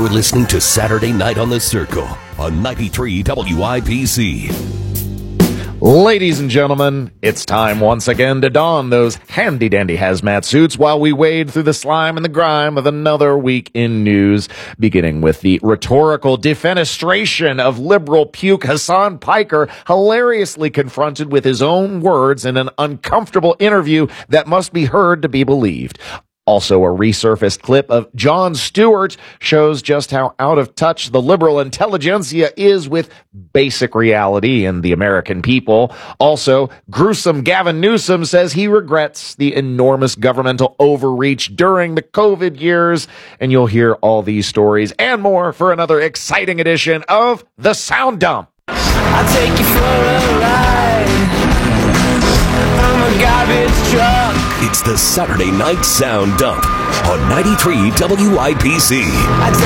You're listening to Saturday Night on the Circle on 93 WIPC. Ladies and gentlemen, it's time once again to don those handy-dandy hazmat suits while we wade through the slime and the grime of another week in news, beginning with the rhetorical defenestration of liberal puke Hassan Piker, hilariously confronted with his own words in an uncomfortable interview that must be heard to be believed. Also, a resurfaced clip of Jon Stewart shows just how out of touch the liberal intelligentsia is with basic reality and the American people. Also, gruesome Gavin Newsom says he regrets the enormous governmental overreach during the COVID years. And you'll hear all these stories and more for another exciting edition of The Sound Dump. I'll take you for a ride. I'm a garbage truck. It's the Saturday Night Sound Dump on 93 WIPC.